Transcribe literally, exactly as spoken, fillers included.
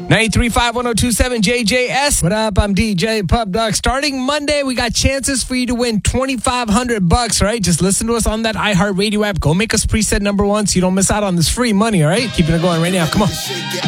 nine three five, one oh two seven J J S. What up? I'm D J Pub Dog. Starting Monday, we got chances for you to win twenty-five hundred bucks, all right? Just listen to us on that iHeartRadio app. Go make us preset number one so you don't miss out on this free money, all right? Keeping it going right now. Come on.